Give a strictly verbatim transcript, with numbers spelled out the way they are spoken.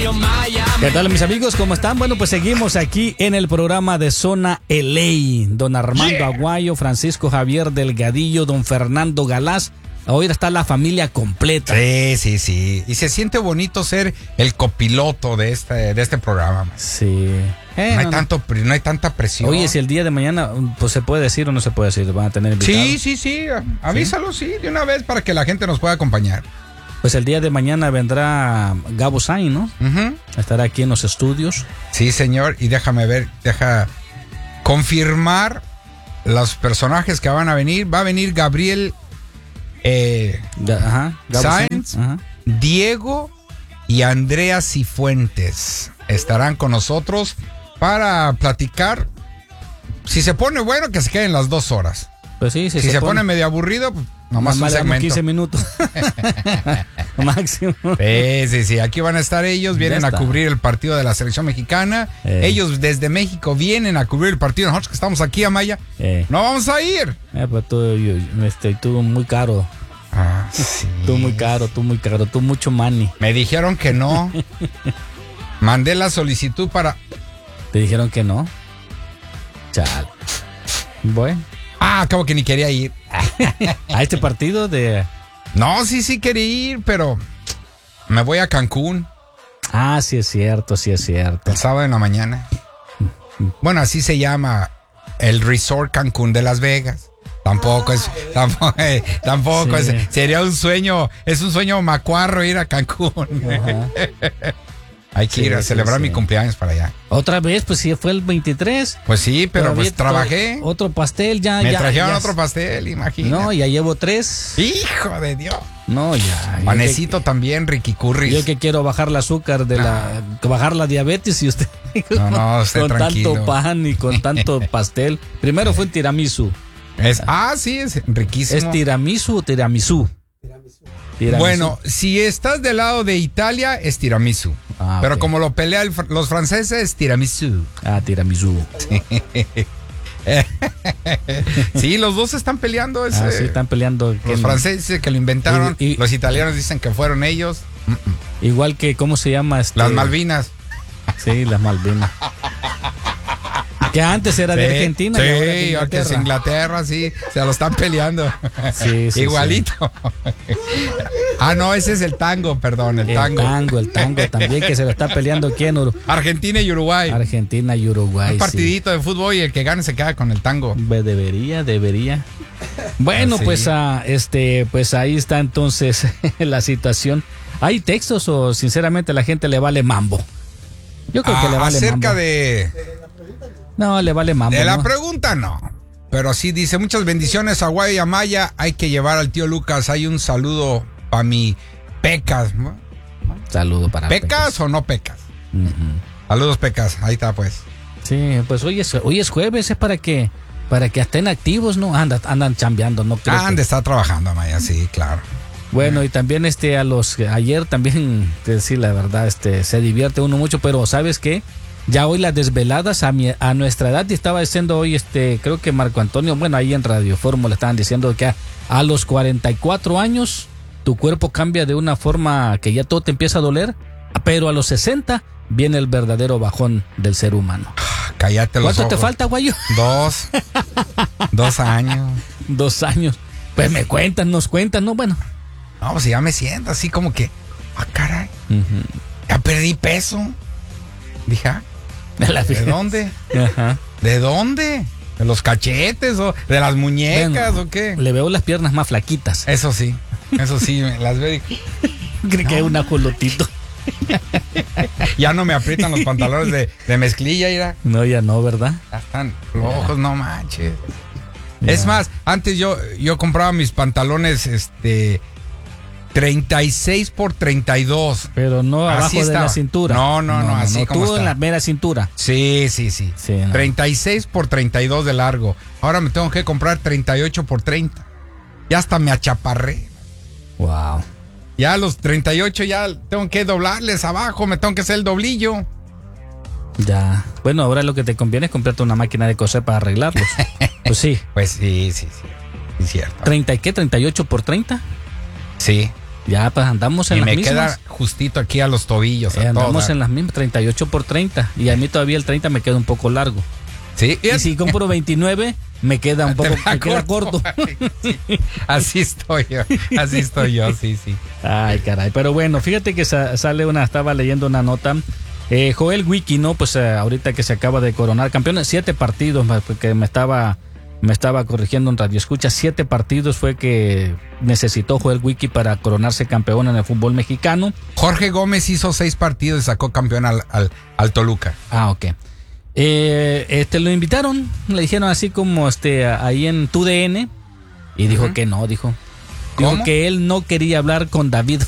¿Qué tal, mis amigos? ¿Cómo están? Bueno, pues seguimos aquí en el programa de Zona L A. Don Armando yeah. Aguayo, Francisco Javier Delgadillo, don Fernando Galás. Hoy está la familia completa. Sí, sí, sí. Y se siente bonito ser el copiloto de este, de este programa. Sí. Eh, no, hay no, tanto, no hay tanta presión. Oye, si el día de mañana, pues se puede decir o no se puede decir, van a tener invitados. Sí, sí, sí. Avísalo, sí, de una vez para que la gente nos pueda acompañar. Pues el día de mañana vendrá Gabo Sainz, ¿no? Uh-huh. Estará aquí en los estudios. Sí, señor. Y déjame ver, deja confirmar los personajes que van a venir. Va a venir Gabriel eh, Ajá, Sainz, Ajá. Diego y Andrea Cifuentes. Estarán con nosotros para platicar. Si se pone bueno, que se queden las dos horas. Pues sí, si si se, se pone, pone medio aburrido, pues nomás un segmento. quince minutos. Máximo. Sí, sí, sí. Aquí van a estar ellos, vienen a cubrir el partido de la selección mexicana. Eh. Ellos desde México vienen a cubrir el partido. Nosotros que estamos aquí, Amaya, eh. no vamos a ir. Eh, pues tú, yo, este, tú muy caro. Ah, sí. Tú muy caro, tú muy caro, tú mucho money. Me dijeron que no. Mandé la solicitud para... ¿Te dijeron que no? Chal. Bueno. Ah, acabo que ni quería ir. ¿A este partido de...? No, sí, sí quería ir, pero me voy a Cancún. Ah, sí es cierto, sí es cierto. El sábado en la mañana. Bueno, así se llama el Resort Cancún de Las Vegas. Tampoco es, tampoco, eh, tampoco sí. es, sería un sueño, es un sueño macuarro ir a Cancún. Hay que sí, ir a celebrar sí, sí. mi cumpleaños para allá. ¿Otra vez? Pues sí, fue el veintitrés. Pues sí, pero, pero pues trabajé. Otro pastel, ya. Me ya, trajeron ya. otro pastel, imagínate. No, ya llevo tres. ¡Hijo de Dios! No, ya. Panecito que, también, Ricky Curris. Yo que quiero bajar el azúcar de no. la... Bajar la diabetes y usted... No, no, usted con tranquilo. tanto pan y con tanto pastel. Primero fue en tiramisú. Es, ah, sí, es riquísimo. ¿Es tiramisú o tiramisú? Tiramisú. Tiramisú. Bueno, si estás del lado de Italia, es tiramisú. Ah, pero okay. como lo pelean los franceses, es tiramisú. Ah, tiramisú. Sí. Sí, los dos están peleando. Ese, ah, sí, están peleando. Los franceses dicen que lo inventaron, y, y, los italianos dicen que fueron ellos. Igual que, ¿cómo se llama? Este? Las Malvinas. Sí, las Malvinas. Que antes era sí, de Argentina. Sí, y ahora es Inglaterra. Es Inglaterra, sí, se lo están peleando. Sí, sí, igualito. Sí. Ah, no, ese es el tango, perdón, el, el tango. El tango, el tango también, que se lo está peleando ¿quién? Ur- Argentina y Uruguay. Argentina y Uruguay. Un partidito sí. de fútbol y el que gane se queda con el tango. Debería, debería. Bueno, sí. pues, uh, este, pues ahí está entonces la situación. ¿Hay textos o sinceramente a la gente le vale mambo? Yo creo ah, que le vale acerca mambo. Acerca de... No, le vale mambo. De la ¿no? pregunta no. Pero sí dice, muchas bendiciones a Guay y a Maya. Hay que llevar al tío Lucas. Hay un saludo para mi Pecas. ¿No? Saludo para ¿Pecas, Pecas o no Pecas? Uh-huh. Saludos, Pecas. Ahí está, pues. Sí, pues hoy es, hoy es jueves, es para que para que estén activos, ¿no? Andan, andan chambeando, ¿no? Creo ah, han de que... estar trabajando, Maya, sí, claro. Bueno, y también este a los ayer también, decir la verdad, este se divierte uno mucho, pero ¿sabes qué? Ya hoy las desveladas a mi, a nuestra edad, y estaba diciendo hoy este, creo que Marco Antonio, bueno, ahí en Radio Fórmula estaban diciendo que a, a los cuarenta y cuatro años tu cuerpo cambia de una forma que ya todo te empieza a doler, pero a los sesenta viene el verdadero bajón del ser humano. Cállate los ¿Cuánto ojos. te falta, Guayo? Dos. Dos años. Dos años. Pues me cuentan, nos cuentan, ¿no? Bueno. No, pues ya me siento así como que, ah, caray, uh-huh. ya perdí peso. Dije, ah, ¿de, la ¿de dónde? Ajá. ¿De dónde? ¿De los cachetes o de las muñecas bueno, o qué? Le veo las piernas más flaquitas. Eso sí, eso sí, las veo. Creo no. que es un ajolotito. Ya no me aprietan los pantalones de, de mezclilla, ¿ira? No, ya no, ¿verdad? Ya están flojos, no manches. Ya. Es más, antes yo, yo compraba mis pantalones, este... treinta y seis por treinta y dos. Pero no abajo así de estaba. la cintura. No, no, no, no así no, como tú está. En la mera cintura. Sí, sí, sí. sí no. treinta y seis por treinta y dos de largo. Ahora me tengo que comprar treinta y ocho por treinta. Ya hasta me achaparré. Wow. Ya a los treinta y ocho ya tengo que doblarles abajo, me tengo que hacer el doblillo. Ya. Bueno, ahora lo que te conviene es comprarte una máquina de coser para arreglarlos. Pues sí. Pues sí, sí, sí. Es cierto. ¿treinta y qué? ¿treinta y ocho por treinta? Sí. Ya, pues andamos en y las me mismas. queda justito aquí a los tobillos. Eh, a andamos toda. en las mismas, treinta y ocho por treinta. Y a mí todavía el treinta me queda un poco largo. Sí. Y si compro veintinueve, me queda un poco, Te me queda corto. Sí, así estoy yo, así estoy yo, sí, sí. Ay, caray. Pero bueno, fíjate que sa- sale una, estaba leyendo una nota. Eh, Joel Wiki, ¿no? Pues eh, ahorita que se acaba de coronar campeón, siete partidos, ma- porque me estaba, me estaba corrigiendo en Radio Escucha, siete partidos fue que necesitó Joel Wiki para coronarse campeón en el fútbol mexicano. Jorge Gómez hizo seis partidos y sacó campeón al, al, al Toluca. Ah, ok. Eh, este lo invitaron, le dijeron así como este ahí en tu D N y dijo Ujú. que no, dijo. Dijo ¿Cómo? que él no quería hablar con David